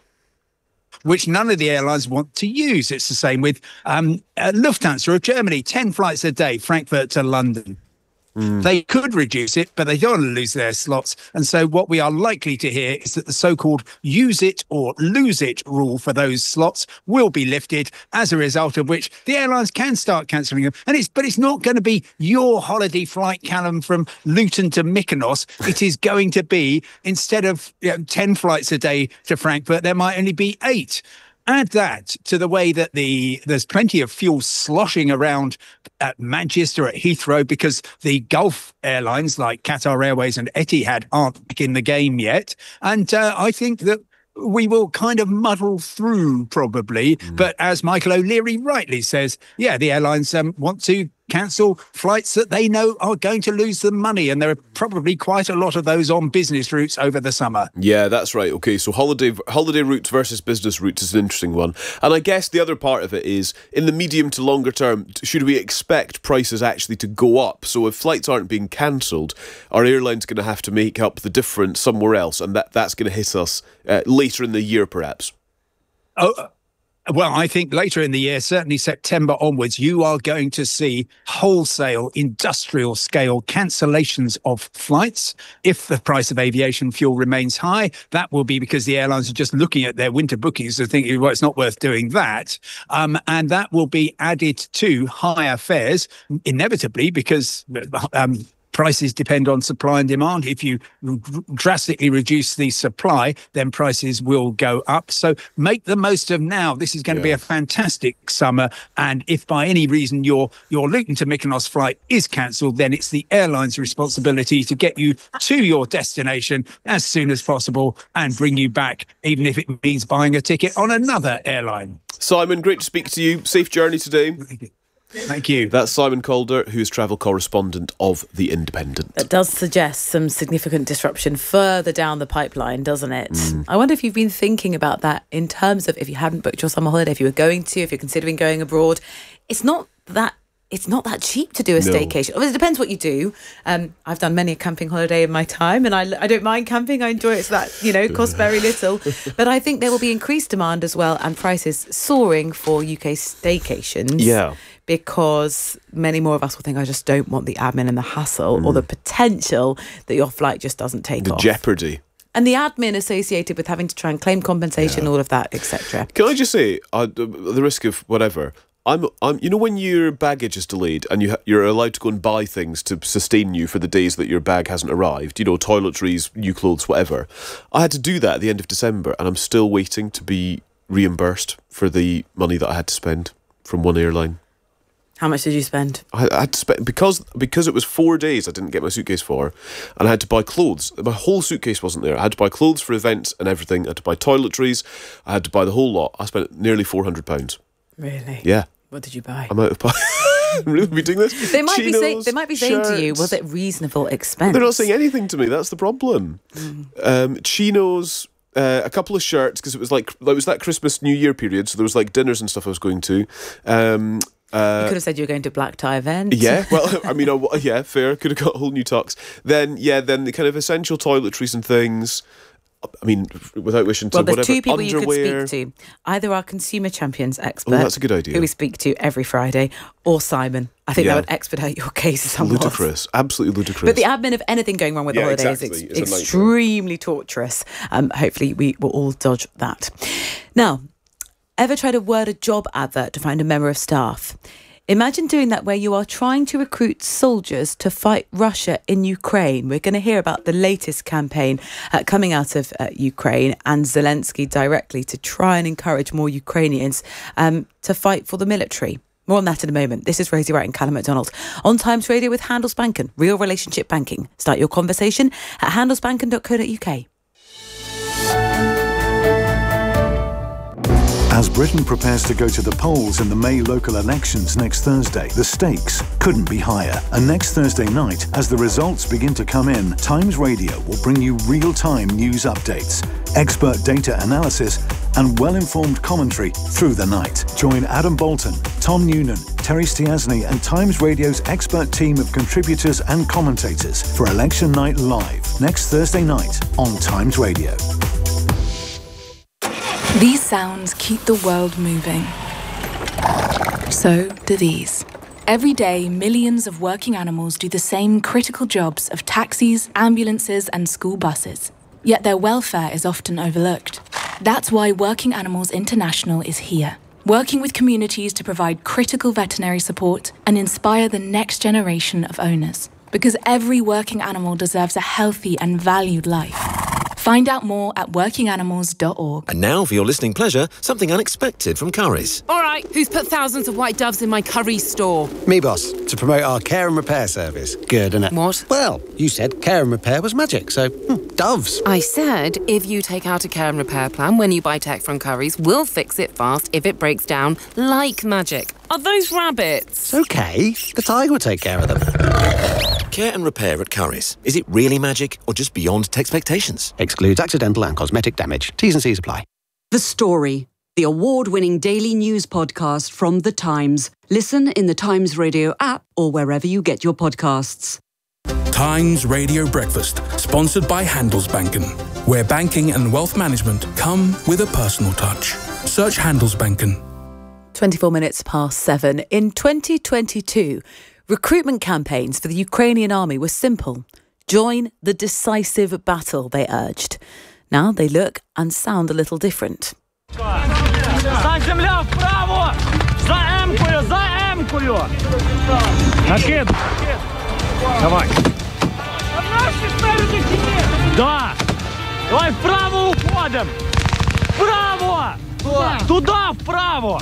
which none of the airlines want to use. It's the same with um, uh, Lufthansa of Germany, ten flights a day, Frankfurt to London. Mm. They could reduce it, but they don't want to lose their slots. And so what we are likely to hear is that the so-called use it or lose it rule for those slots will be lifted, as a result of which the airlines can start cancelling them. And it's, but it's not going to be your holiday flight, Callum, from Luton to Mykonos. It is going to be, instead of you know, ten flights a day to Frankfurt, there might only be eight. Add that to the way that the there's plenty of fuel sloshing around at Manchester, at Heathrow, because the Gulf airlines like Qatar Airways and Etihad aren't back in the game yet. And uh, I think that we will kind of muddle through probably. Mm. But as Michael O'Leary rightly says, yeah, the airlines um, want to cancel flights that they know are going to lose them money. And there are probably quite a lot of those on business routes over the summer. Yeah, that's right. OK, so holiday holiday routes versus business routes is an interesting one. And I guess the other part of it is, in the medium to longer term, should we expect prices actually to go up? So if flights aren't being cancelled, are airlines going to have to make up the difference somewhere else? And that, that's going to hit us uh, later in the year, perhaps? Oh, well, I think later in the year, certainly September onwards, you are going to see wholesale industrial scale cancellations of flights. If the price of aviation fuel remains high, that will be because the airlines are just looking at their winter bookings and thinking, well, it's not worth doing that. Um, and that will be added to higher fares, inevitably, because um, prices depend on supply and demand. If you drastically reduce the supply, then prices will go up. So make the most of now. This is going to yeah. be a fantastic summer. And if by any reason your your Luton to Mykonos flight is cancelled, then it's the airline's responsibility to get you to your destination as soon as possible and bring you back, even if it means buying a ticket on another airline. Simon, great to speak to you. Safe journey today. Thank you. Thank you. That's Simon Calder, who is travel correspondent of The Independent. It does suggest some significant disruption further down the pipeline, doesn't it? Mm. I wonder if you've been thinking about that in terms of if you hadn't booked your summer holiday, if you were going to, if you're considering going abroad. It's not that It's not that cheap to do a no. staycation. Well, it depends what you do. Um, I've done many a camping holiday in my time, and I, I don't mind camping. I enjoy it, so that, you know, costs very little. But I think there will be increased demand as well, and prices soaring for U K staycations. Yeah. because many more of us will think, I just don't want the admin and the hassle mm. or the potential that your flight just doesn't take the off. The jeopardy. And the admin associated with having to try and claim compensation, yeah. all of that, et cetera. Can I just say, uh, the risk of whatever, I'm, I'm, you know, when your baggage is delayed and you ha- you're allowed to go and buy things to sustain you for the days that your bag hasn't arrived, you know, toiletries, new clothes, whatever. I had to do that at the end of December, and I'm still waiting to be reimbursed for the money that I had to spend from one airline. How much did you spend? I, I had to spend because because it was four days I didn't get my suitcase for, and I had to buy clothes. My whole suitcase wasn't there. I had to buy clothes for events and everything. I had to buy toiletries. I had to buy the whole lot. I spent nearly four hundred pounds. Really? Yeah. What did you buy? I'm out of buy. I'm really be doing this. They might Chinos, be saying. They might be saying shirts. to you, "Was it reasonable expense?" They're not saying anything to me. That's the problem. Mm. Um, chinos. Uh, a couple of shirts, because it was like it was that Christmas New Year period, so there was like dinners and stuff I was going to. Um, uh, you could have said you were going to a black tie event. Yeah, well, I mean, I, yeah, fair. Could have got a whole new tux. Then, yeah, then the kind of essential toiletries and things. I mean, without wishing to well, there's whatever, two people underwear. you could speak to. Either our consumer champions expert, oh, that's a good idea, who we speak to every Friday, or Simon. I think yeah. that would expedite your case somewhat. Ludicrous, absolutely ludicrous. But the admin of anything going wrong with yeah, the holidays exactly. is ex- extremely torturous. Um, hopefully, we will all dodge that. Now, ever tried to word a job advert to find a member of staff? Imagine doing that where you are trying to recruit soldiers to fight Russia in Ukraine. We're going to hear about the latest campaign uh, coming out of uh, Ukraine and Zelensky directly to try and encourage more Ukrainians um, to fight for the military. More on that in a moment. This is Rosie Wright and Callum McDonald on Times Radio with Handelsbanken, real relationship banking. Start your conversation at handelsbanken dot co dot uk. As Britain prepares to go to the polls in the May local elections next Thursday, the stakes couldn't be higher. And next Thursday night, as the results begin to come in, Times Radio will bring you real-time news updates, expert data analysis, and well-informed commentary through the night. Join Adam Bolton, Tom Noonan, Terry Stiasny, and Times Radio's expert team of contributors and commentators for Election Night Live next Thursday night on Times Radio. These sounds keep the world moving. So do these. Every day, millions of working animals do the same critical jobs of taxis, ambulances, and school buses. Yet their welfare is often overlooked. That's why Working Animals International is here, working with communities to provide critical veterinary support and inspire the next generation of owners. Because every working animal deserves a healthy and valued life. Find out more at working animals dot org. And now, for your listening pleasure, something unexpected from Currys. All right, who's put thousands of white doves in my Currys store? Me, boss, to promote our care and repair service. Good, innit? What? Well, you said care and repair was magic, so hmm, doves. I said if you take out a care and repair plan when you buy tech from Currys, we'll fix it fast if it breaks down like magic. Are those rabbits? It's okay. The tiger will take care of them. Care and repair at Currys. Is it really magic or just beyond expectations? Excludes accidental and cosmetic damage. T's and C's apply. The Story, the award-winning daily news podcast from The Times. Listen in the Times Radio app or wherever you get your podcasts. Times Radio Breakfast, sponsored by Handelsbanken, where banking and wealth management come with a personal touch. Search Handelsbanken. twenty-four minutes past seven. In twenty twenty-two, recruitment campaigns for the Ukrainian army were simple. Join the decisive battle, they urged. Now they look and sound a little different. Давай. Да. Давай вправо уходим. Вправо. Туда вправо.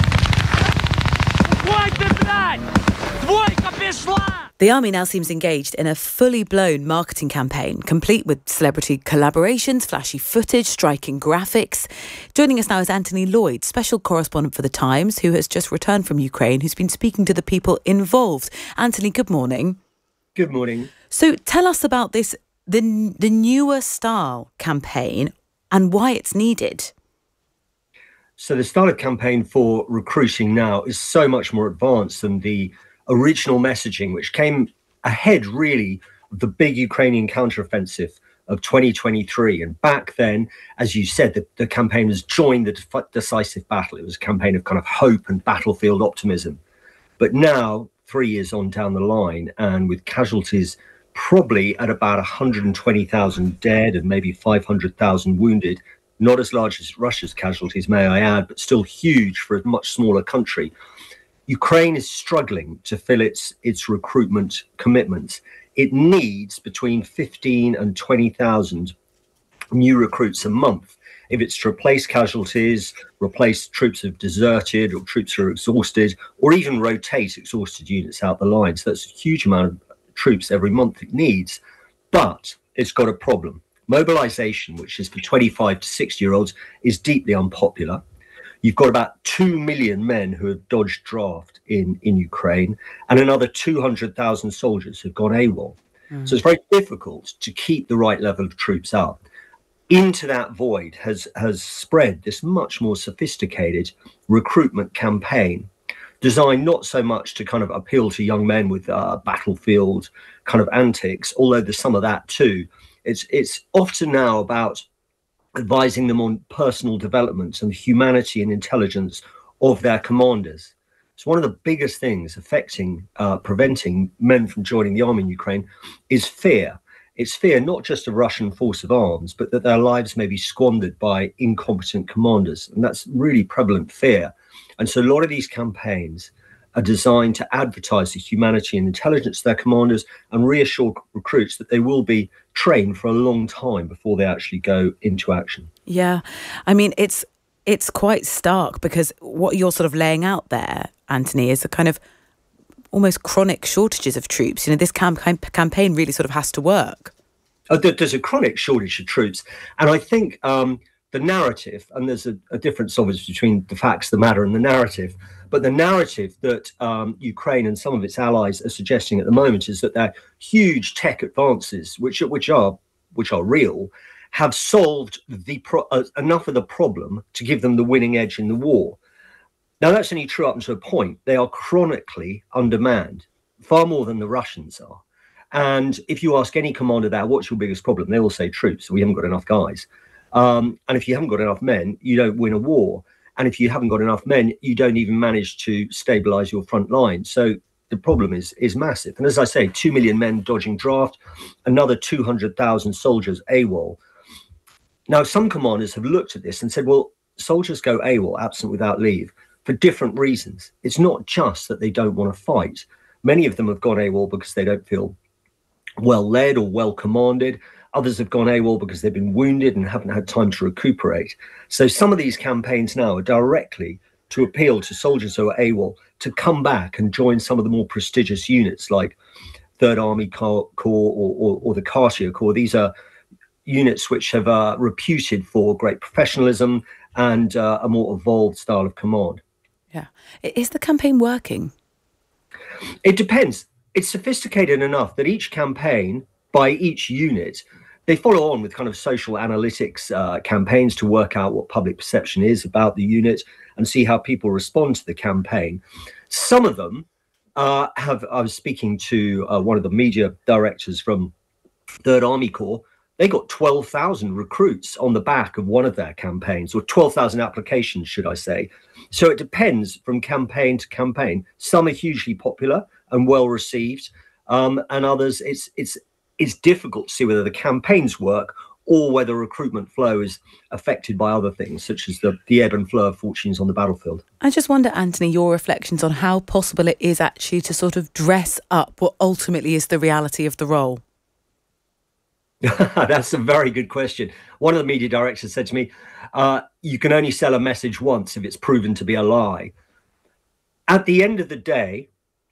Уходьте, блядь. Двойка пішла. The army now seems engaged in a fully blown marketing campaign, complete with celebrity collaborations, flashy footage, striking graphics. Joining us now is Anthony Lloyd, special correspondent for The Times, who has just returned from Ukraine, who's been speaking to the people involved. Anthony, good morning. Good morning. So tell us about this, the, the newer style campaign and why it's needed. So the style of campaign for recruiting now is so much more advanced than the original messaging, which came ahead really of the big Ukrainian counteroffensive of twenty twenty-three. And back then, as you said, the, the campaign was join the def- decisive battle. It was a campaign of kind of hope and battlefield optimism. But now, three years on down the line, and with casualties probably at about one hundred twenty thousand dead and maybe five hundred thousand wounded, not as large as Russia's casualties, may I add, but still huge for a much smaller country. Ukraine is struggling to fill its its recruitment commitments. It needs between fifteen and twenty thousand new recruits a month if it's to replace casualties, replace troops who have deserted or troops who are exhausted, or even rotate exhausted units out the line. So that's a huge amount of troops every month it needs. But it's got a problem. Mobilization, which is for twenty-five to sixty year olds, is deeply unpopular. You've got about two million men who have dodged draft in, in Ukraine, and another two hundred thousand soldiers who've gone AWOL. Mm. So it's very difficult to keep the right level of troops up. Into that void has, has spread this much more sophisticated recruitment campaign, designed not so much to kind of appeal to young men with uh, battlefield kind of antics, although there's some of that too. It's, it's often now about advising them on personal development and the humanity and intelligence of their commanders. So one of the biggest things affecting, uh, preventing men from joining the army in Ukraine is fear. It's fear not just of Russian force of arms, but that their lives may be squandered by incompetent commanders. And that's really prevalent fear. And so a lot of these campaigns are designed to advertise the humanity and intelligence of their commanders and reassure recruits that they will be trained for a long time before they actually go into action. Yeah. I mean, it's it's quite stark, because what you're sort of laying out there, Anthony, is a kind of almost chronic shortages of troops. You know, this camp- campaign really sort of has to work. Oh, there's a chronic shortage of troops. And I think um, the narrative, and there's a, a difference obviously between the facts, the matter and the narrative, but the narrative that um, Ukraine and some of its allies are suggesting at the moment is that their huge tech advances, which, which are which are real, have solved the pro- uh, enough of the problem to give them the winning edge in the war. Now, that's only true up to a point. They are chronically undermanned, far more than the Russians are. And if you ask any commander there, what's your biggest problem? They will say troops. We haven't got enough guys. Um, and if you haven't got enough men, you don't win a war. And if you haven't got enough men, you don't even manage to stabilize your front line. So the problem is is massive. And as I say, two million men dodging draft, another two hundred thousand soldiers AWOL. Now, some commanders have looked at this and said, well, soldiers go AWOL, absent without leave, for different reasons. It's not just that they don't want to fight. Many of them have gone AWOL because they don't feel well led or well commanded. Others have gone AWOL because they've been wounded and haven't had time to recuperate. So some of these campaigns now are directly to appeal to soldiers who are AWOL to come back and join some of the more prestigious units like Third Army Corps or, or, or the Katia Corps. These are units which have uh, reputed for great professionalism and uh, a more evolved style of command. Yeah. Is the campaign working? It depends. It's sophisticated enough that each campaign by each unit, they follow on with kind of social analytics uh, campaigns to work out what public perception is about the unit and see how people respond to the campaign. Some of them uh, have, I was speaking to uh, one of the media directors from Third Army Corps. They got twelve thousand recruits on the back of one of their campaigns, or twelve thousand applications, should I say. So it depends from campaign to campaign. Some are hugely popular and well received, um, and others, it's it's it's difficult to see whether the campaigns work or whether recruitment flow is affected by other things, such as the, the ebb and flow of fortunes on the battlefield. I just wonder, Anthony, your reflections on how possible it is actually to sort of dress up what ultimately is the reality of the role. That's a very good question. One of the media directors said to me, uh, you can only sell a message once if it's proven to be a lie. At the end of the day,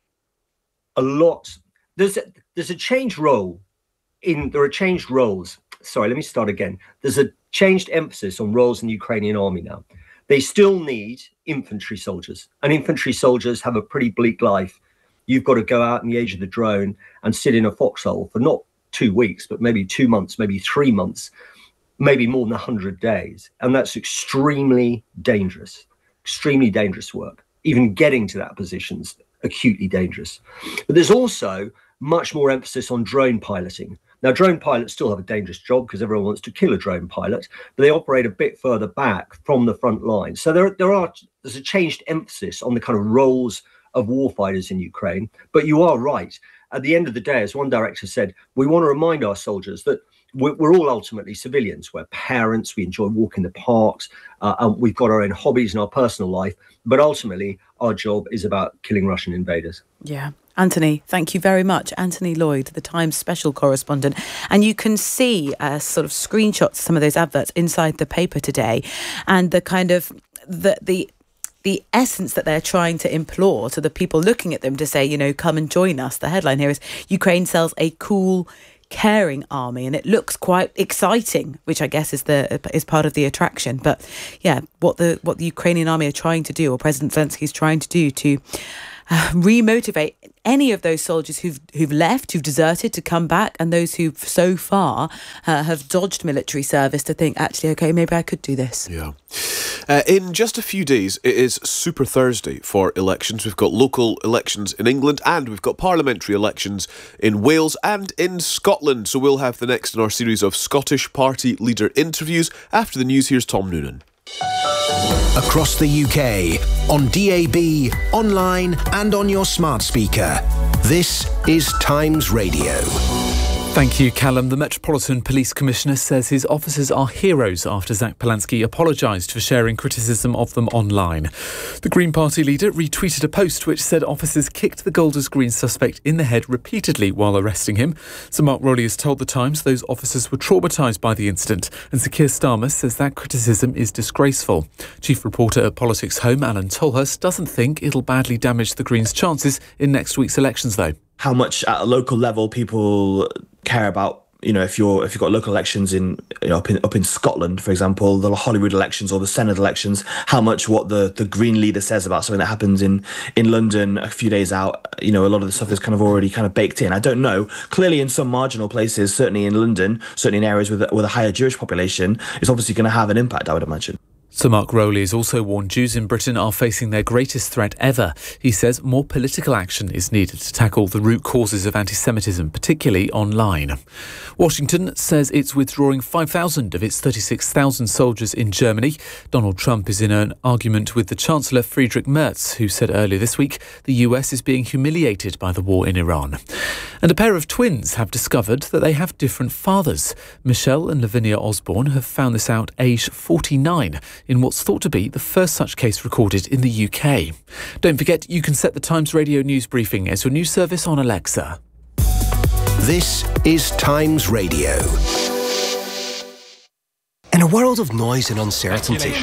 a lot, there's a, there's a changed role in, there are changed roles. Sorry, let me start again. There's a changed emphasis on roles in the Ukrainian army now. They still need infantry soldiers, and infantry soldiers have a pretty bleak life. You've got to go out in the age of the drone and sit in a foxhole for not two weeks, but maybe two months, maybe three months, maybe more than one hundred days. And that's extremely dangerous, extremely dangerous work. Even getting to that position's acutely dangerous. But there's also much more emphasis on drone piloting. Now, drone pilots still have a dangerous job because everyone wants to kill a drone pilot, but they operate a bit further back from the front line. So there, there are there's a changed emphasis on the kind of roles of warfighters in Ukraine. But you are right. At the end of the day, as one director said, we want to remind our soldiers that we're, we're all ultimately civilians. We're parents. We enjoy walking the parks. Uh, and we've got our own hobbies in our personal life. But ultimately, our job is about killing Russian invaders. Yeah. Anthony, thank you very much. Anthony Lloyd, the Times special correspondent. And you can see uh, sort of screenshots of some of those adverts inside the paper today, and the kind of the the the essence that they're trying to implore to the people looking at them to say, you know, come and join us. The headline here is Ukraine sells a cool, caring army, and it looks quite exciting, which I guess is the is part of the attraction. But yeah, what the what the Ukrainian army are trying to do, or President Zelensky is trying to do to uh, remotivate any of those soldiers who've who've left, who've deserted, to come back, and those who've so far uh, have dodged military service, to think, actually, okay, maybe I could do this. Yeah. Uh, in just a few days, it is Super Thursday for elections. We've got local elections in England, and we've got parliamentary elections in Wales and in Scotland. So we'll have the next in our series of Scottish party leader interviews. After the news, here's Tom Noonan. Across the U K, on D A B, online and on your smart speaker. This is Times Radio. Thank you, Callum. The Metropolitan Police Commissioner says his officers are heroes after Zach Polanski apologised for sharing criticism of them online. The Green Party leader retweeted a post which said officers kicked the Golders Green suspect in the head repeatedly while arresting him. Sir Mark Rowley has told The Times those officers were traumatised by the incident, and Sir Keir Starmer says that criticism is disgraceful. Chief reporter at Politics Home, Alan Tolhurst, doesn't think it'll badly damage the Greens' chances in next week's elections, though. How much at a local level people care about, you know, if you're if you've got local elections in, you know, up in up in Scotland, for example, the Holyrood elections or the Senate elections, how much what the, the Green leader says about something that happens in, in London a few days out, you know, a lot of the stuff is kind of already kind of baked in. I don't know. Clearly in some marginal places, certainly in London, certainly in areas with a, with a higher Jewish population, it's obviously going to have an impact, I would imagine. Sir Mark Rowley has also warned Jews in Britain are facing their greatest threat ever. He says more political action is needed to tackle the root causes of anti-Semitism, particularly online. Washington says it's withdrawing five thousand of its thirty-six thousand soldiers in Germany. Donald Trump is in an argument with the Chancellor Friedrich Merz, who said earlier this week the U S is being humiliated by the war in Iran. And a pair of twins have discovered that they have different fathers. Michelle and Lavinia Osborne have found this out age forty-nine. In what's thought to be the first such case recorded in the U K. Don't forget, you can set the Times Radio news briefing as your news service on Alexa. This is Times Radio. In a world of noise and uncertainty,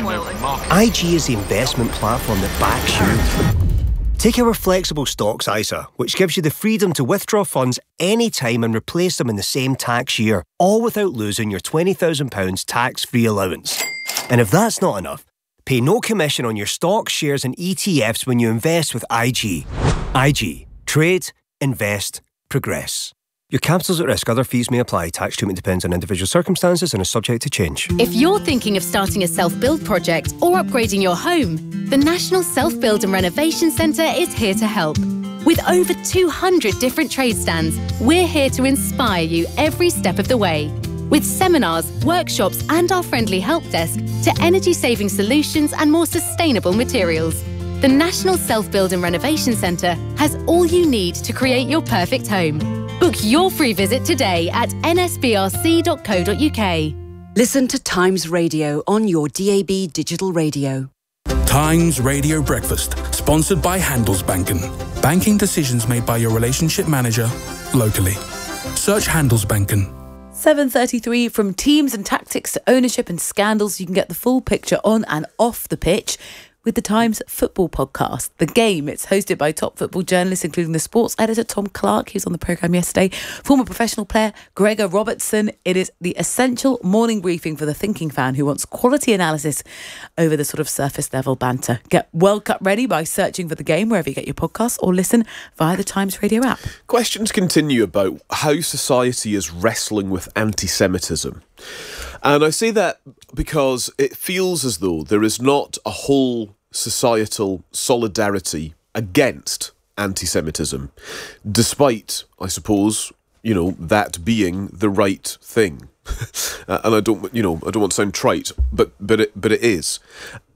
I G is the investment platform that backs you. Take our flexible stocks I S A, which gives you the freedom to withdraw funds anytime and replace them in the same tax year, all without losing your twenty thousand pounds tax-free allowance. And if that's not enough, pay no commission on your stocks, shares and E T Fs when you invest with I G. I G. Trade, invest, progress. Your capital's at risk. Other fees may apply. Tax treatment depends on individual circumstances and is subject to change. If you're thinking of starting a self-build project or upgrading your home, the National Self-Build and Renovation Centre is here to help. With over two hundred different trade stands, we're here to inspire you every step of the way. With seminars, workshops and our friendly help desk to energy-saving solutions and more sustainable materials. The National Self-Build and Renovation Centre has all you need to create your perfect home. Book your free visit today at n s b r c dot co dot u k. Listen to Times Radio on your D A B digital radio. Times Radio Breakfast, sponsored by Handelsbanken. Banking decisions made by your relationship manager locally. Search Handelsbanken. seven thirty-three, from teams and tactics to ownership and scandals, you can get the full picture on and off the pitch with the Times Football Podcast. The Game, it's hosted by top football journalists, including the sports editor Tom Clark, he was on the programme yesterday, former professional player Gregor Robertson. It is the essential morning briefing for the thinking fan who wants quality analysis over the sort of surface level banter. Get World Cup ready by searching for The Game wherever you get your podcasts, or listen via the Times Radio app. Questions continue about how society is wrestling with anti-Semitism. And I say that because it feels as though there is not a whole societal solidarity against anti-Semitism, despite, I suppose, you know, that being the right thing. uh, and I don't, you know, I don't want to sound trite, but but it but it is.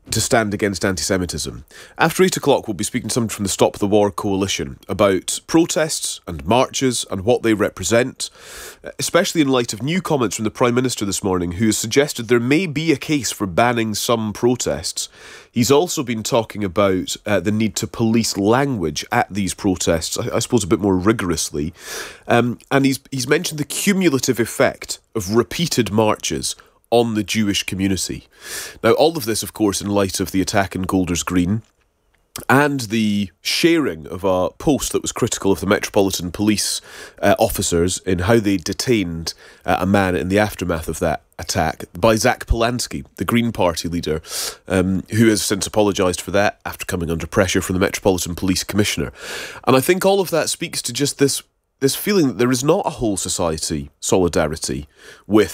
to stand against anti-Semitism. After eight o'clock, we'll be speaking to someone from the Stop the War Coalition about protests and marches and what they represent, especially in light of new comments from the Prime Minister this morning, who has suggested there may be a case for banning some protests. He's also been talking about uh, the need to police language at these protests, I, I suppose a bit more rigorously. Um, and he's he's mentioned the cumulative effect of repeated marches on the Jewish community. Now, all of this, of course, in light of the attack in Golders Green and the sharing of a post that was critical of the Metropolitan Police uh, officers in how they detained uh, a man in the aftermath of that attack by Zach Polanski, the Green Party leader, um, who has since apologised for that after coming under pressure from the Metropolitan Police Commissioner. And I think all of that speaks to just this this feeling that there is not a whole society solidarity with